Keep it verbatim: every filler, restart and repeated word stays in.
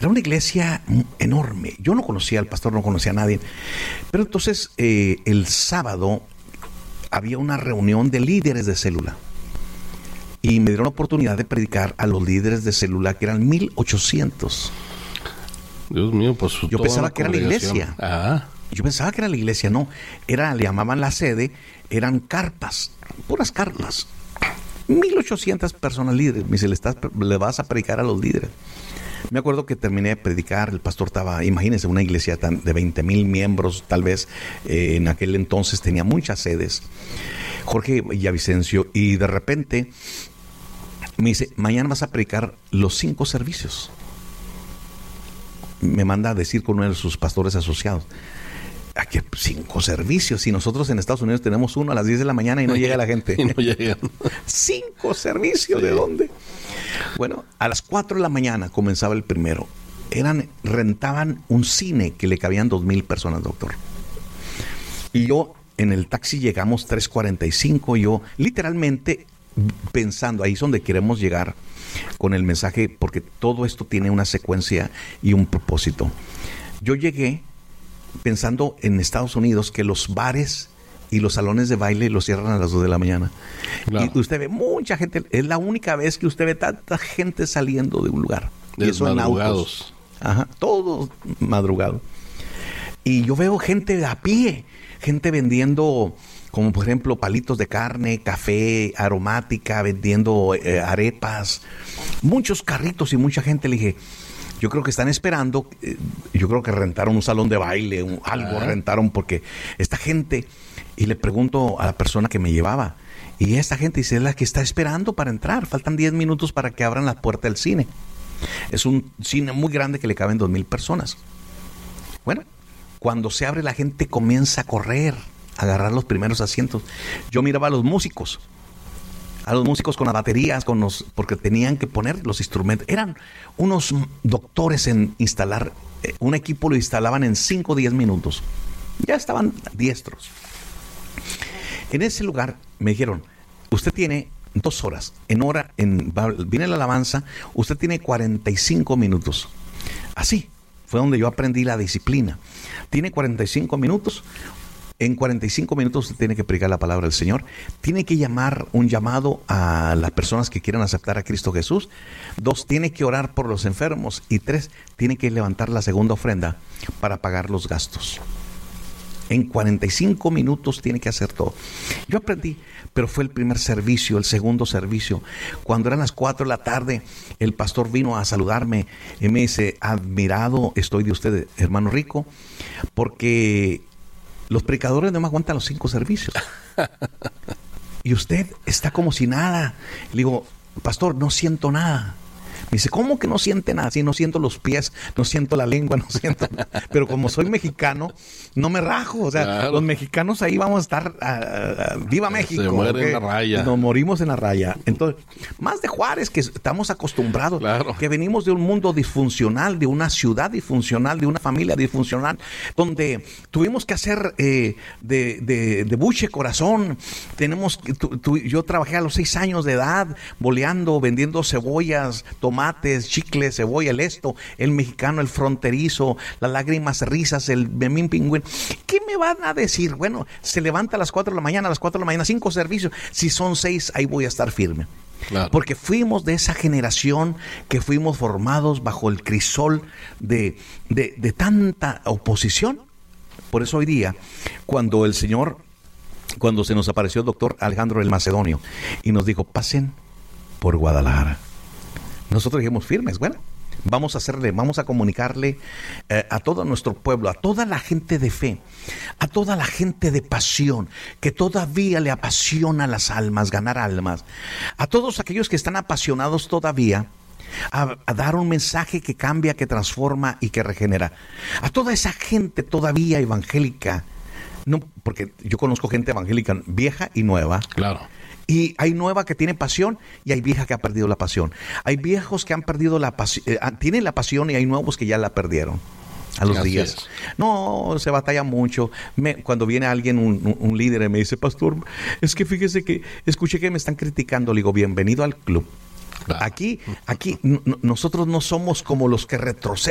Era una iglesia enorme. Yo no conocía al pastor, no conocía a nadie. Pero entonces eh, el sábado había una reunión de líderes de célula. Y me dieron la oportunidad de predicar a los líderes de célula, que eran mil ochocientos. Dios mío, pues yo pensaba que era la iglesia. Ah. Yo pensaba que era la iglesia, no. Era, le llamaban la sede, eran carpas, puras carpas. mil ochocientas personas líderes. Me dice, le, estás, le vas a predicar a los líderes. Me acuerdo que terminé de predicar, el pastor estaba, imagínense, una iglesia tan, de veinte mil miembros, tal vez eh, en aquel entonces tenía muchas sedes. Jorge Villavicencio, y de repente me dice, mañana vas a predicar los cinco servicios. Me manda a decir con uno de sus pastores asociados. Aquí cinco servicios, y nosotros en Estados Unidos tenemos uno a las diez de la mañana y no llega la gente. Y no llegan. Cinco servicios, sí. ¿De dónde? Bueno, a las cuatro de la mañana comenzaba el primero. Eran, rentaban un cine que le cabían dos mil personas, doctor. Y yo en el taxi llegamos tres cuarenta y cinco, yo literalmente pensando, ahí es donde queremos llegar con el mensaje, porque todo esto tiene una secuencia y un propósito. Yo llegué pensando en Estados Unidos que los bares y los salones de baile los cierran a las dos de la mañana. Claro. Y usted ve mucha gente, es la única vez que usted ve tanta gente saliendo de un lugar. Y eso en autos. Ajá, todo madrugado. Y yo veo gente a pie, gente vendiendo, como por ejemplo palitos de carne, café, aromática, vendiendo eh, arepas, muchos carritos y mucha gente. Le dije, yo creo que están esperando, eh, yo creo que rentaron un salón de baile, un, algo ah. rentaron, porque esta gente, y le pregunto a la persona que me llevaba, y esta gente dice, es la que está esperando para entrar, faltan diez minutos para que abran la puerta del cine. Es un cine muy grande que le caben dos mil personas. Bueno, cuando se abre la gente comienza a correr, a agarrar los primeros asientos. Yo miraba a los músicos, a los músicos con las baterías, con los, porque tenían que poner los instrumentos. Eran unos doctores en instalar, eh, un equipo lo instalaban en cinco o diez minutos. Ya estaban diestros. En ese lugar me dijeron, usted tiene dos horas, en hora, en, viene la alabanza, usted tiene cuarenta y cinco minutos. Así fue donde yo aprendí la disciplina. Tiene cuarenta y cinco minutos. En cuarenta y cinco minutos usted tiene que predicar la palabra del Señor. Tiene que llamar un llamado a las personas que quieran aceptar a Cristo Jesús. Dos, tiene que orar por los enfermos. Y tres, tiene que levantar la segunda ofrenda para pagar los gastos. En cuarenta y cinco minutos tiene que hacer todo. Yo aprendí, pero fue el primer servicio, el segundo servicio. Cuando eran las cuatro de la tarde, el pastor vino a saludarme y me dice, admirado estoy de usted, hermano Rico, porque los predicadores no me aguantan los cinco servicios. Y usted está como si nada. Le digo, pastor, no siento nada. Me dice, ¿cómo que no siente nada? Sí, no siento los pies, no siento la lengua, no siento nada. Pero como soy mexicano, no me rajo. O sea, claro, los mexicanos ahí vamos a estar, uh, uh, ¡viva México! Se muere en la raya. Nos morimos en la raya. Entonces, más de Juárez, que estamos acostumbrados, claro, que venimos de un mundo disfuncional, de una ciudad disfuncional, de una familia disfuncional, donde tuvimos que hacer eh, de, de, de buche corazón. Tenemos, tu, tu, yo trabajé a los seis años de edad, boleando, vendiendo cebollas, tomates, chicles, cebolla, el esto, el mexicano, el fronterizo, las lágrimas, risas, el memín pingüín. ¿Qué me van a decir? Bueno, se levanta a las cuatro de la mañana, a las cuatro de la mañana, cinco servicios. Si son seis, ahí voy a estar firme. Claro. Porque fuimos de esa generación que fuimos formados bajo el crisol de, de, de tanta oposición. Por eso hoy día, cuando el Señor, cuando se nos apareció el doctor Alejandro el Macedonio y nos dijo, pasen por Guadalajara. Nosotros dijimos firmes, bueno, vamos a hacerle, vamos a comunicarle eh, a todo nuestro pueblo, a toda la gente de fe, a toda la gente de pasión, que todavía le apasiona las almas, ganar almas, a todos aquellos que están apasionados todavía, a, a dar un mensaje que cambia, que transforma y que regenera, a toda esa gente todavía evangélica, no, porque yo conozco gente evangélica vieja y nueva. Claro. Y hay nueva que tiene pasión y hay vieja que ha perdido la pasión. Hay viejos que han perdido la pasión, eh, tienen la pasión, y hay nuevos que ya la perdieron a los Así días. Es. No, se batalla mucho. Me, cuando viene alguien, un, un, un líder, y me dice, pastor, es que fíjese que escuché que me están criticando. Le digo, bienvenido al club. Claro. Aquí, aquí n- nosotros no somos como los que retroceden.